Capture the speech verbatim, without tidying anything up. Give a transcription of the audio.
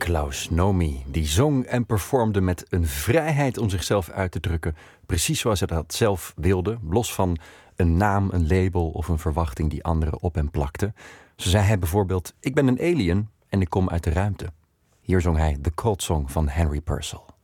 Klaus Nomi, die zong en performde met een vrijheid om zichzelf uit te drukken, precies zoals hij dat zelf wilde, los van een naam, een label of een verwachting die anderen op hem plakten. Zo zei hij bijvoorbeeld: ik ben een alien en ik kom uit de ruimte. Hier zong hij The Cold Song van Henry Purcell.